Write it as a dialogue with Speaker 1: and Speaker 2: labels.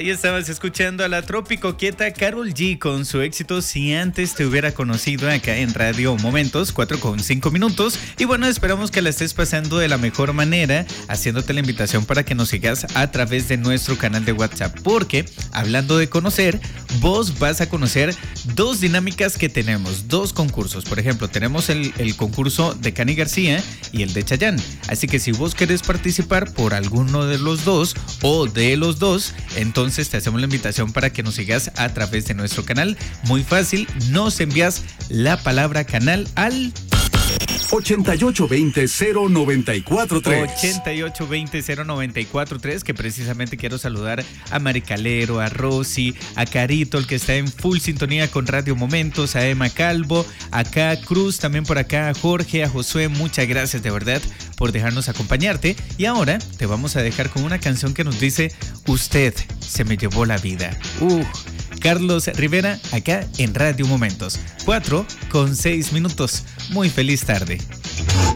Speaker 1: Ahí estabas escuchando a la tropicoquieta Karol G con su éxito Si Antes Te Hubiera Conocido acá en Radio Momentos, 4:05. Y bueno, esperamos que la estés pasando de la mejor manera, haciéndote la invitación para que nos sigas a través de nuestro canal de WhatsApp, porque hablando de conocer, vos vas a conocer dos dinámicas que tenemos, dos concursos. Por ejemplo, tenemos el concurso de Cani García y el de Chayanne. Así que si vos querés participar por alguno de los dos o de los dos, entonces te hacemos la invitación para que nos sigas a través de nuestro canal. Muy fácil, nos envías la palabra canal al
Speaker 2: 8820-0943.
Speaker 1: 8820-0943, que precisamente quiero saludar a Maricalero, a Rosy, a Carito, el que está en full sintonía con Radio Momentos, a Emma Calvo, acá Cruz, también por acá a Jorge, a Josué. Muchas gracias de verdad por dejarnos acompañarte. Y ahora te vamos a dejar con una canción que nos dice: Usted se me llevó la vida. Carlos Rivera, acá en Radio Momentos, 4:06. Muy feliz tarde.